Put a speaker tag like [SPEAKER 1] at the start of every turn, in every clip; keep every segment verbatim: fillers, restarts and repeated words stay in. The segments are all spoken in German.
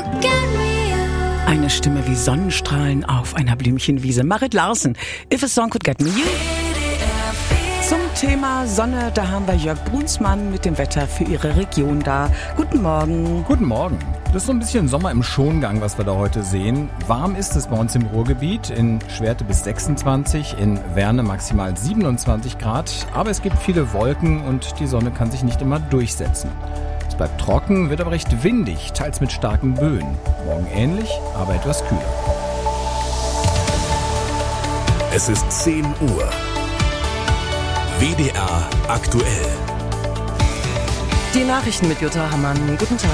[SPEAKER 1] Eine Stimme wie Sonnenstrahlen auf einer Blümchenwiese. Marit Larsen, If a Song Could Get Me You. Zum Thema Sonne, da haben wir Jörg Brunsmann mit dem Wetter für Ihre Region da. Guten Morgen.
[SPEAKER 2] Guten Morgen. Das ist so ein bisschen Sommer im Schongang, was wir da heute sehen. Warm ist es bei uns im Ruhrgebiet, in Schwerte bis sechsundzwanzig, in Werne maximal siebenundzwanzig Grad. Aber es gibt viele Wolken und die Sonne kann sich nicht immer durchsetzen. Es bleibt trocken, wird aber recht windig, teils mit starken Böen. Morgen ähnlich, aber etwas kühler.
[SPEAKER 3] Es ist zehn Uhr. W D R aktuell.
[SPEAKER 4] Die Nachrichten mit Jutta Hammann. Guten Tag.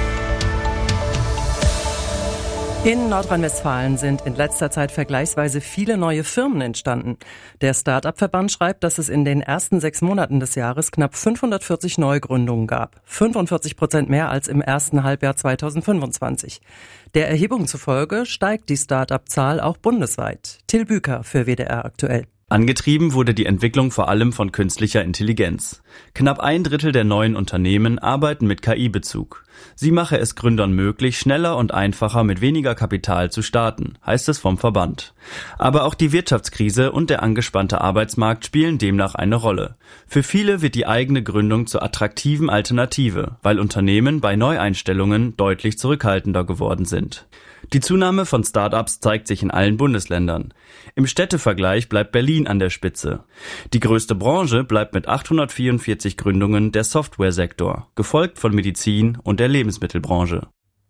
[SPEAKER 4] In Nordrhein-Westfalen sind in letzter Zeit vergleichsweise viele neue Firmen entstanden. Der Start-up-Verband schreibt, dass es in den ersten sechs Monaten des Jahres knapp fünfhundertvierzig Neugründungen gab. fünfundvierzig Prozent mehr als im ersten Halbjahr zweitausendfünfundzwanzig. Der Erhebung zufolge steigt die Start-up-Zahl auch bundesweit. Till Büker für W D R aktuell.
[SPEAKER 5] Angetrieben wurde die Entwicklung vor allem von künstlicher Intelligenz. Knapp ein Drittel der neuen Unternehmen arbeiten mit K I-Bezug. Sie mache es Gründern möglich, schneller und einfacher mit weniger Kapital zu starten, heißt es vom Verband. Aber auch die Wirtschaftskrise und der angespannte Arbeitsmarkt spielen demnach eine Rolle. Für viele wird die eigene Gründung zur attraktiven Alternative, weil Unternehmen bei Neueinstellungen deutlich zurückhaltender geworden sind. Die Zunahme von Start-ups zeigt sich in allen Bundesländern. Im Städtevergleich bleibt Berlin an der Spitze. Die größte Branche bleibt mit achthundertvierundvierzig Gründungen der Softwaresektor, gefolgt von Medizin und der Lebensmittelbranche.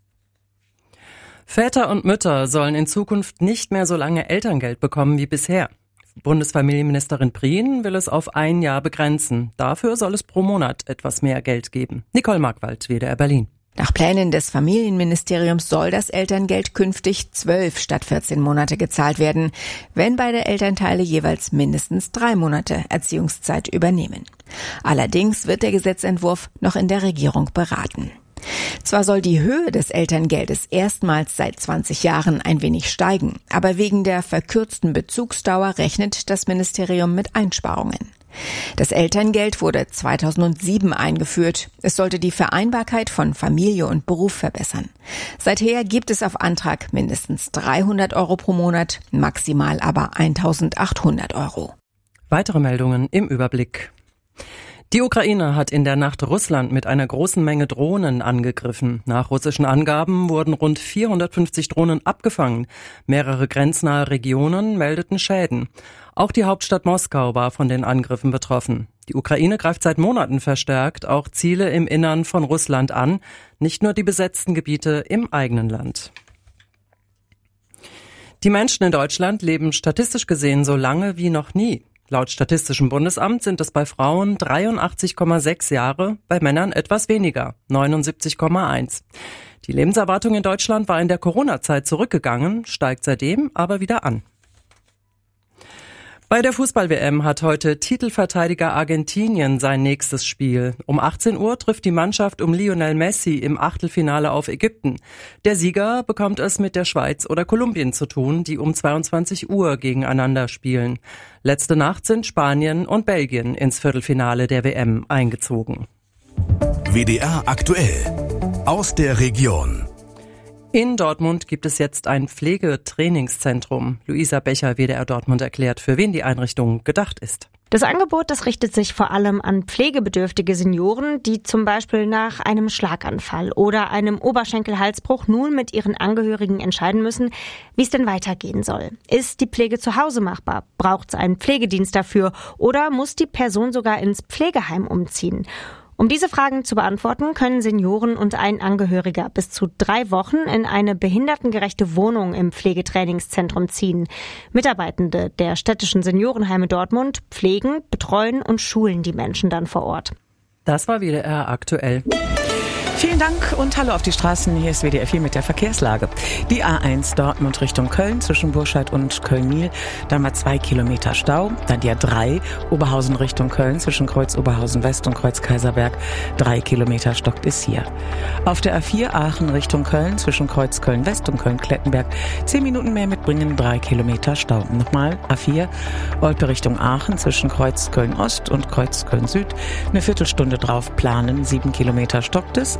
[SPEAKER 4] Väter und Mütter sollen in Zukunft nicht mehr so lange Elterngeld bekommen wie bisher. Bundesfamilienministerin Prien will es auf ein Jahr begrenzen. Dafür soll es pro Monat etwas mehr Geld geben. Nicole Markwald, W D R Berlin.
[SPEAKER 6] Nach Plänen des Familienministeriums soll das Elterngeld künftig zwölf statt vierzehn Monate gezahlt werden, wenn beide Elternteile jeweils mindestens drei Monate Erziehungszeit übernehmen. Allerdings wird der Gesetzentwurf noch in der Regierung beraten. Zwar soll die Höhe des Elterngeldes erstmals seit zwanzig Jahren ein wenig steigen, aber wegen der verkürzten Bezugsdauer rechnet das Ministerium mit Einsparungen. Das Elterngeld wurde zweitausendsieben eingeführt. Es sollte die Vereinbarkeit von Familie und Beruf verbessern. Seither gibt es auf Antrag mindestens dreihundert Euro pro Monat, maximal aber eintausendachthundert Euro.
[SPEAKER 4] Weitere Meldungen im Überblick. Die Ukraine hat in der Nacht Russland mit einer großen Menge Drohnen angegriffen. Nach russischen Angaben wurden rund vierhundertfünfzig Drohnen abgefangen. Mehrere grenznahe Regionen meldeten Schäden. Auch die Hauptstadt Moskau war von den Angriffen betroffen. Die Ukraine greift seit Monaten verstärkt auch Ziele im Innern von Russland an, nicht nur die besetzten Gebiete im eigenen Land. Die Menschen in Deutschland leben statistisch gesehen so lange wie noch nie. Laut Statistischem Bundesamt sind es bei Frauen dreiundachtzig Komma sechs Jahre, bei Männern etwas weniger, neunundsiebzig Komma eins. Die Lebenserwartung in Deutschland war in der Corona-Zeit zurückgegangen, steigt seitdem aber wieder an. Bei der Fußball-W M hat heute Titelverteidiger Argentinien sein nächstes Spiel. Um achtzehn Uhr trifft die Mannschaft um Lionel Messi im Achtelfinale auf Ägypten. Der Sieger bekommt es mit der Schweiz oder Kolumbien zu tun, die um zweiundzwanzig Uhr gegeneinander spielen. Letzte Nacht sind Spanien und Belgien ins Viertelfinale der W M eingezogen.
[SPEAKER 3] W D R aktuell aus der Region.
[SPEAKER 4] In Dortmund gibt es jetzt ein Pflegetrainingszentrum. Luisa Becher, W D R Dortmund, erklärt, für wen die Einrichtung gedacht ist.
[SPEAKER 7] Das Angebot, das richtet sich vor allem an pflegebedürftige Senioren, die zum Beispiel nach einem Schlaganfall oder einem Oberschenkelhalsbruch nun mit ihren Angehörigen entscheiden müssen, wie es denn weitergehen soll. Ist die Pflege zu Hause machbar? Braucht es einen Pflegedienst dafür? Oder muss die Person sogar ins Pflegeheim umziehen? Um diese Fragen zu beantworten, können Senioren und ein Angehöriger bis zu drei Wochen in eine behindertengerechte Wohnung im Pflegetrainingszentrum ziehen. Mitarbeitende der städtischen Seniorenheime Dortmund pflegen, betreuen und schulen die Menschen dann vor Ort.
[SPEAKER 4] Das war W D R aktuell.
[SPEAKER 1] Vielen Dank und hallo auf die Straßen. Hier ist W D R vier mit der Verkehrslage. Die A eins Dortmund Richtung Köln zwischen Burscheid und Köln-Miel. Dann mal zwei Kilometer Stau. Dann die A drei Oberhausen Richtung Köln zwischen Kreuz Oberhausen West und Kreuz Kaiserberg. Drei Kilometer stockt es hier. Auf der A vier Aachen Richtung Köln zwischen Kreuz Köln West und Köln Klettenberg. Zehn Minuten mehr mitbringen. Drei Kilometer Stau. Nochmal A vier Olpe Richtung Aachen zwischen Kreuz Köln Ost und Kreuz Köln Süd. Eine Viertelstunde drauf planen. Sieben Kilometer stockt es.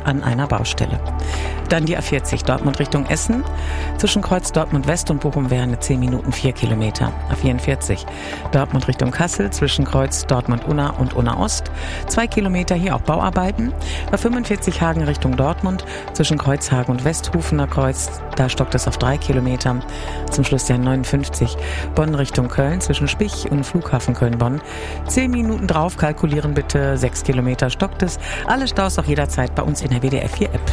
[SPEAKER 1] an einer Baustelle. Dann die A vierzig Dortmund Richtung Essen. Zwischen Kreuz Dortmund West und Bochum-Werne zehn Minuten vier Kilometer. A vierundvierzig Dortmund Richtung Kassel. Zwischen Kreuz Dortmund-Unna und Unna-Ost. zwei Kilometer, hier auch Bauarbeiten. A fünfundvierzig Hagen Richtung Dortmund. Zwischen Kreuz Hagen und Westhufener Kreuz. Da stockt es auf drei Kilometer. Zum Schluss der neunundfünfzig Bonn Richtung Köln. Zwischen Spich und Flughafen Köln-Bonn. zehn Minuten drauf, kalkulieren bitte. sechs Kilometer stockt es. Alle Staus auch jederzeit bei uns in der W D R vier App.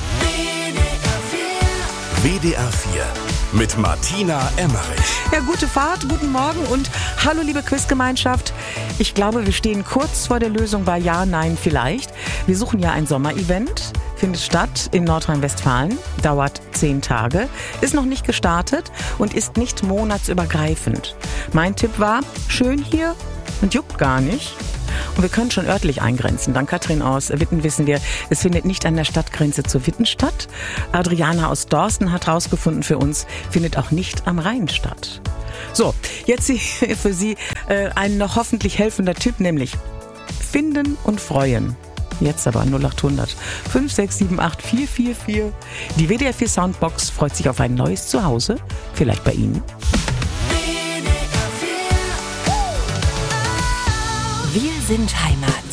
[SPEAKER 3] W D R vier mit Martina Emmerich.
[SPEAKER 1] Ja, gute Fahrt, guten Morgen und hallo liebe Quizgemeinschaft. Ich glaube, wir stehen kurz vor der Lösung bei Ja, Nein, Vielleicht. Wir suchen ja ein Sommerevent, findet statt in Nordrhein-Westfalen, dauert zehn Tage, ist noch nicht gestartet und ist nicht monatsübergreifend. Mein Tipp war, schön hier und juckt gar nicht. Und wir können schon örtlich eingrenzen. Dank Katrin aus Witten wissen wir, es findet nicht an der Stadtgrenze zu Witten statt. Adriana aus Dorsten hat rausgefunden für uns, findet auch nicht am Rhein statt. So, jetzt für Sie äh, ein noch hoffentlich helfender Tipp, nämlich finden und freuen. Jetzt aber null acht hundert fünf sechs sieben acht vier vier vier. Die W D R vier Soundbox freut sich auf ein neues Zuhause, vielleicht bei Ihnen.
[SPEAKER 8] Wir sind Heimat.